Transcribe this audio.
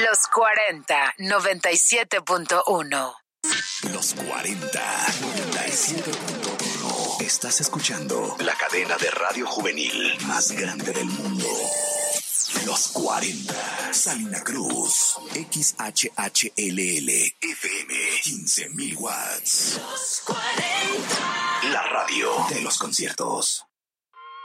Los 40, 97.1. Los 40, 97.1. Estás escuchando la cadena de radio juvenil más grande del mundo. Los 40. Salina Cruz. XHHLL. FM. 15,000 watts. Los 40. La radio de los conciertos.